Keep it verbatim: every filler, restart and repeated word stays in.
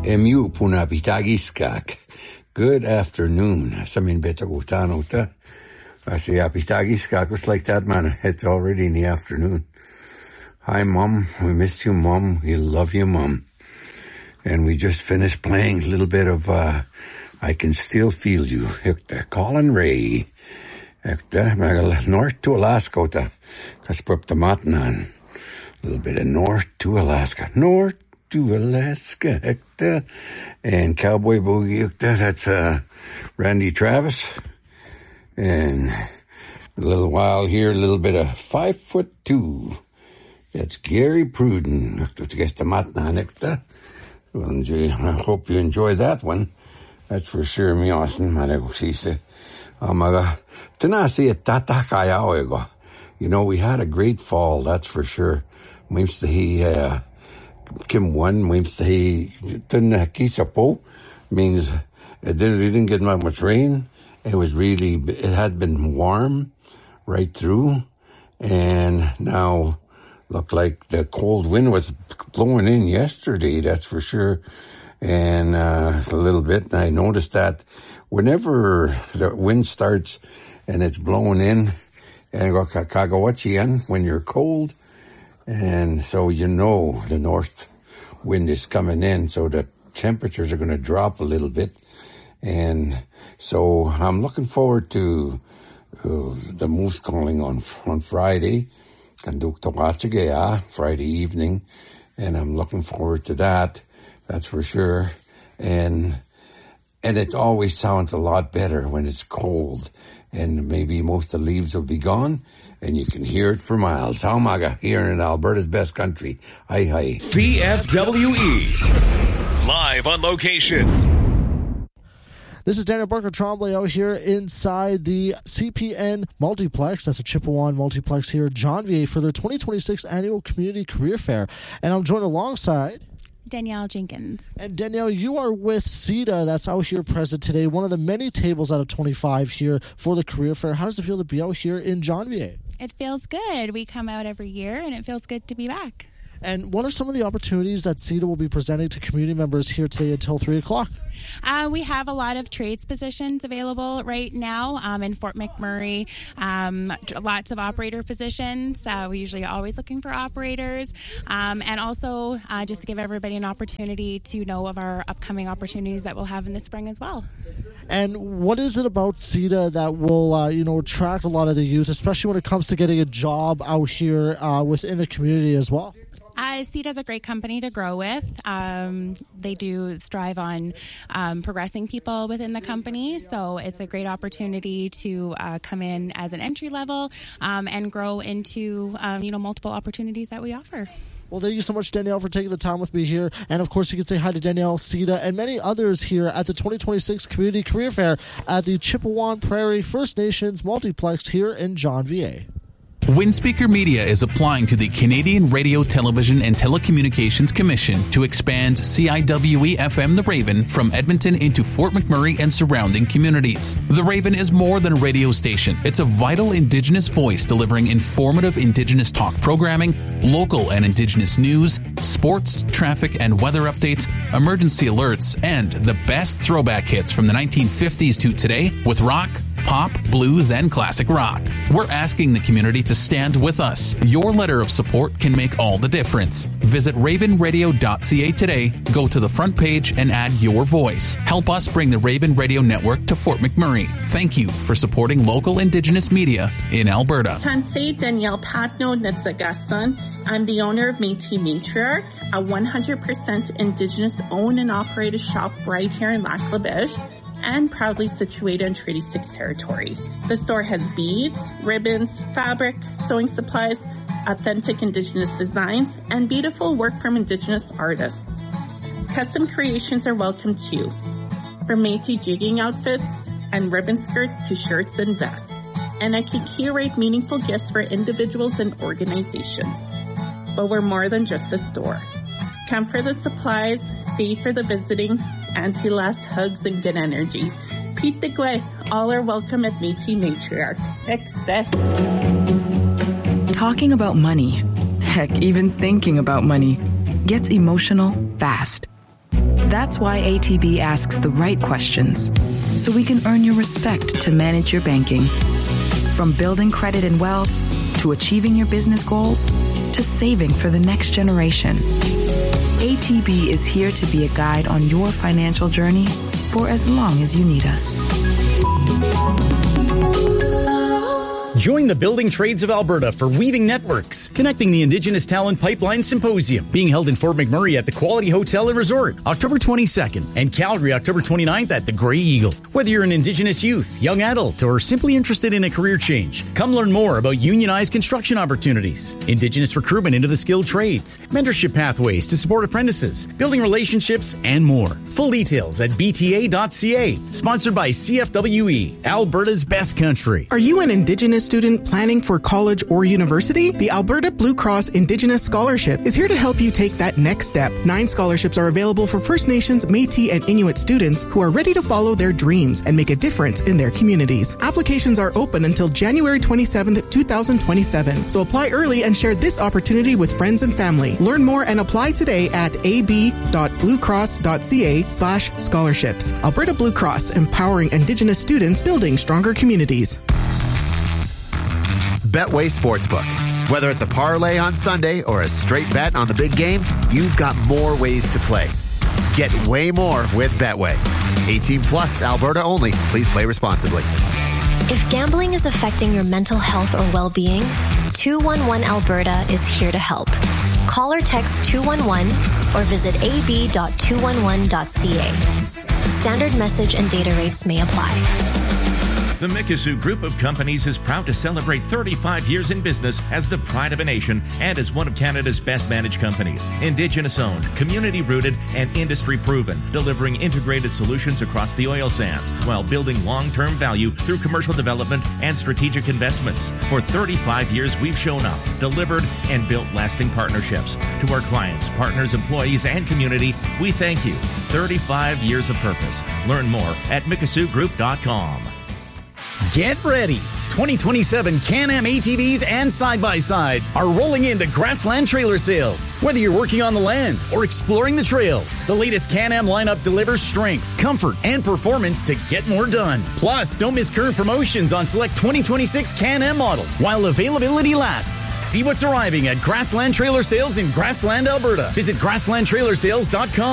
Emu punapitagiskak. Good afternoon. Samin betagutanota. I say apitagiskak was like that, man. It's already in the afternoon. Hi, Mom. We missed you, Mom. We love you, Mom. And we just finished playing a little bit of uh, I Can Still Feel You. Colin Ray. North to Alaska. A little bit of North to Alaska. North to Alaska. And Cowboy Boogie. That's uh, Randy Travis. And a little while here, a little bit of Five Foot Two. That's Gary Pruden. I hope you enjoy that one. That's for sure. Me Austin. You know, we had a great fall, that's for sure. Uh, Kim one, means it didn't, we didn't get much rain. It was really, it had been warm right through. And now, looked like the cold wind was blowing in yesterday, that's for sure. And uh, a little bit. And I noticed that whenever the wind starts and it's blowing in, and go kagawachian when you're cold, and so you know the north wind is coming in, so the temperatures are going to drop a little bit. And so I'm looking forward to uh, the moose calling on on Friday, Friday evening, and I'm looking forward to that. That's for sure. And and it always sounds a lot better when it's cold, and maybe most of the leaves will be gone, and you can hear it for miles. Haumaga, here in Alberta's best country. Hi, hi. C F W E, live on location. This is Daniel Barker Trombley out here inside the C P N Multiplex. That's a Chippewa Multiplex here at John V A for their twenty twenty-six Annual Community Career Fair. And I'm joined alongside Danielle Jenkins. And Danielle, you are with C E D A that's out here present today, one of the many tables out of twenty-five here for the Career Fair. How does it feel to be out here in John V A? It feels good. We come out every year, and it feels good to be back. And what are some of the opportunities that C E D A will be presenting to community members here today until three o'clock? Uh, we have a lot of trades positions available right now um, in Fort McMurray. Um, lots of operator positions. Uh, we're usually always looking for operators. Um, and also uh, just to give everybody an opportunity to know of our upcoming opportunities that we'll have in the spring as well. And what is it about C E D A that will, uh, you know, attract a lot of the youth, especially when it comes to getting a job out here uh, within the community as well? Uh, C E D A is a great company to grow with. Um, they do strive on um, progressing people within the company, so it's a great opportunity to uh, come in as an entry level um, and grow into um, you know multiple opportunities that we offer. Well, thank you so much, Danielle, for taking the time with me here. And, of course, you can say hi to Danielle, C E D A, and many others here at the twenty twenty-six Community Career Fair at the Chippewa Prairie First Nations Multiplex here in John V A. Windspeaker Media is applying to the Canadian Radio, Television and Telecommunications Commission to expand C I W E F M The Raven from Edmonton into Fort McMurray and surrounding communities. The Raven is more than a radio station. It's a vital Indigenous voice delivering informative Indigenous talk programming, local and Indigenous news, sports, traffic and weather updates, emergency alerts, and the best throwback hits from the nineteen fifties to today with rock, pop, blues, and classic rock. We're asking the community to stand with us. Your letter of support can make all the difference. Visit raven radio dot c a today, go to the front page, and add your voice. Help us bring the Raven Radio Network to Fort McMurray. Thank you for supporting local Indigenous media in Alberta. Tansei Danielle Patno Netsagasan. I'm the owner of Métis Matriarch, a one hundred percent Indigenous owned and operated shop right here in Lac La Biche, and proudly situated in Treaty six territory. The store has beads, ribbons, fabric, sewing supplies, authentic Indigenous designs, and beautiful work from Indigenous artists. Custom creations are welcome too, from Métis jigging outfits and ribbon skirts to shirts and vests. And I can curate meaningful gifts for individuals and organizations. But we're more than just a store. Come for the supplies, stay for the visiting, anti-laughs, hugs, and good energy. Pete de Gouet, all are welcome at Métis Matriarch. Except talking about money, heck, even thinking about money, gets emotional fast. That's why A T B asks the right questions, so we can earn your respect to manage your banking. From building credit and wealth, to achieving your business goals, to saving for the next generation. A T B is here to be a guide on your financial journey for as long as you need us. Join the Building Trades of Alberta for Weaving Networks, connecting the Indigenous Talent Pipeline Symposium, being held in Fort McMurray at the Quality Hotel and Resort, October twenty-second, and Calgary, October twenty-ninth at the Grey Eagle. Whether you're an Indigenous youth, young adult, or simply interested in a career change, come learn more about unionized construction opportunities, Indigenous recruitment into the skilled trades, mentorship pathways to support apprentices, building relationships, and more. Full details at b t a dot c a. Sponsored by C F W E, Alberta's best country. Are you an Indigenous student planning for college or university? The Alberta Blue Cross Indigenous Scholarship is here to help you take that next step. Nine scholarships are available for First Nations, Métis, and Inuit students who are ready to follow their dreams and make a difference in their communities. Applications are open until January twenty-seventh, twenty twenty-seven. So apply early and share this opportunity with friends and family. Learn more and apply today at a b dot blue cross dot c a slash scholarships. Alberta Blue Cross, empowering Indigenous students, building stronger communities. Betway Sportsbook. Whether it's a parlay on Sunday or a straight bet on the big game, you've got more ways to play. Get way more with Betway. eighteen plus, Alberta only. Please play responsibly. If gambling is affecting your mental health or well-being, two one one Alberta is here to help. Call or text two one one or visit a b dot two one one dot c a. Standard message and data rates may apply. The Mikisew Group of Companies is proud to celebrate thirty-five years in business as the pride of a nation and as one of Canada's best managed companies. Indigenous owned, community rooted, and industry proven, delivering integrated solutions across the oil sands while building long-term value through commercial development and strategic investments. For thirty-five years, we've shown up, delivered, and built lasting partnerships. To our clients, partners, employees, and community, we thank you. thirty-five years of purpose. Learn more at mikisew group dot com. Get ready! twenty twenty-seven Can-Am A T Vs and side-by-sides are rolling into Grassland Trailer Sales. Whether you're working on the land or exploring the trails, the latest Can-Am lineup delivers strength, comfort, and performance to get more done. Plus, don't miss current promotions on select twenty twenty-six Can-Am models while availability lasts. See what's arriving at Grassland Trailer Sales in Grassland, Alberta. Visit grassland trailer sales dot com.